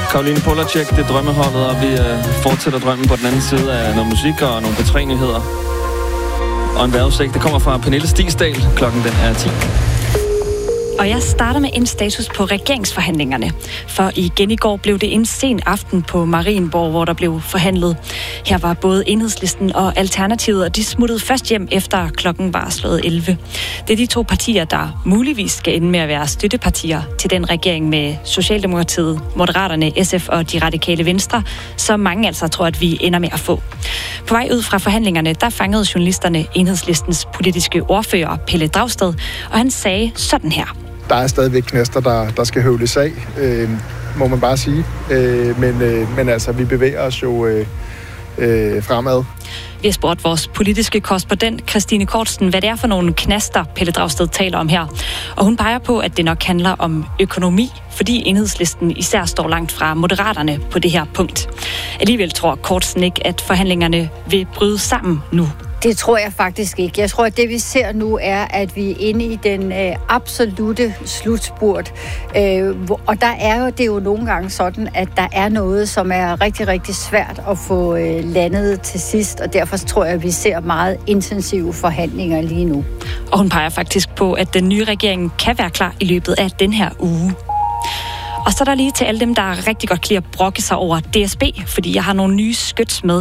Caroline Polacek, det er drømmeholdet, og vi fortsætter drømmen på den anden side af noget musik og nogle betrænyheder. Og en vejrudsigt, det kommer fra Pernille Stigsdal. Klokken den er 10. Og jeg starter med en status på regeringsforhandlingerne. For igen i går blev det en sen aften på Marienborg, hvor der blev forhandlet. Her var både Enhedslisten og Alternativet, og de smuttede først hjem efter klokken var slået 11. Det er de to partier, der muligvis skal ende med at være støttepartier til den regering med Socialdemokratiet, Moderaterne, SF og de radikale Venstre, som mange altså tror, at vi ender med at få. På vej ud fra forhandlingerne, der fangede journalisterne Enhedslistens politiske ordfører Pelle Dragsted, og han sagde sådan her. Der er stadigvæk knaster, der skal høvles af, må man bare sige. Men altså, vi bevæger os jo fremad. Vi har spurgt vores politiske korrespondent Christine Kortsen, hvad det er for nogle knaster, Pelle Dragsted taler om her. Og hun peger på, at det nok handler om økonomi, fordi Enhedslisten især står langt fra Moderaterne på det her punkt. Alligevel tror Kortsen ikke, at forhandlingerne vil bryde sammen nu. Det tror jeg faktisk ikke. Jeg tror, at det vi ser nu er, at vi er inde i den absolute slutspurt. Og der er det jo nogle gange sådan, at der er noget, som er rigtig, rigtig svært at få landet til sidst. Og derfor tror jeg, at vi ser meget intensive forhandlinger lige nu. Og hun peger faktisk på, at den nye regering kan være klar i løbet af den her uge. Og så er der lige til alle dem, der rigtig godt kan lide at brokke sig over DSB, fordi jeg har nogle nye skyts med